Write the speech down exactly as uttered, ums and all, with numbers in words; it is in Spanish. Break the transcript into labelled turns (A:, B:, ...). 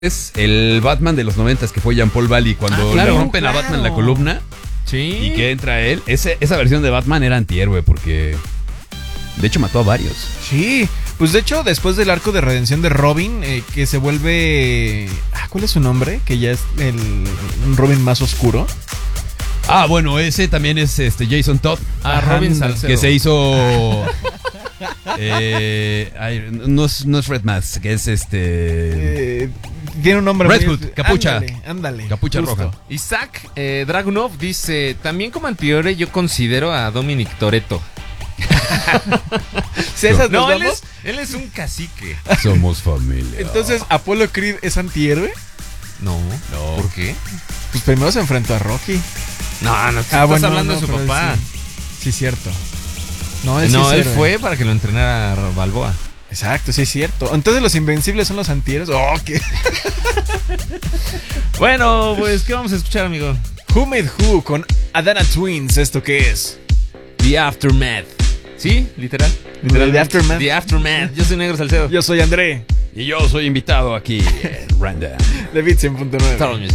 A: Es el Batman de los noventas que fue Jean-Paul Valley cuando
B: Ah, claro,
A: le rompen
B: claro.
A: a Batman la columna
B: Sí.
A: y que entra él. Ese, esa versión de Batman era antihéroe porque de hecho mató a varios.
C: Sí, pues de hecho después del arco de redención de Robin, eh, que se vuelve... Ah, ¿cuál es su nombre? Que ya es el un Robin más oscuro.
A: Ah, bueno, ese también es este Jason Todd.
B: Ah,
C: Ajá,
B: Robin
C: ándale,
B: Salcedo.
A: Que se hizo... eh, ay, no, es, no es Red Mask, que es este...
C: Eh, tiene un nombre
A: Red
C: muy-
A: Hood, capucha.
C: Ándale, ándale.
A: Capucha
C: justo.
A: roja.
B: Isaac eh, Dragunov dice: también como antihéroe yo considero a Dominic Toretto.
C: ¿Sí, esas
B: No,
C: nos
B: él
C: vamos?
B: es, él es un cacique.
A: Somos familia.
C: Entonces, ¿Apollo Creed es antihéroe?
B: No,
A: No.
B: ¿por qué?
C: Pues primero se enfrentó a Rocky.
B: No, no, estás
C: Ah, bueno,
B: hablando
C: no,
B: de su
C: pero
B: papá.
C: Sí, sí, cierto. No, él, sí
B: No,
C: es
B: él
C: héroe.
B: fue para que lo entrenara Balboa.
C: Exacto, sí es cierto. Entonces los invencibles son los antihéroes. Oh, ¿qué?
B: Bueno, pues, ¿qué vamos a escuchar, amigo?
C: Who Made Who con Adana Twins, ¿esto qué es?
B: The Aftermath. ¿Sí? Literal.
C: The Aftermath.
B: The Aftermath. Yo soy Negro Salcedo.
C: Yo soy André,
A: Y yo soy invitado aquí, Random.
C: de Beat cien punto nueve.
B: Total Music.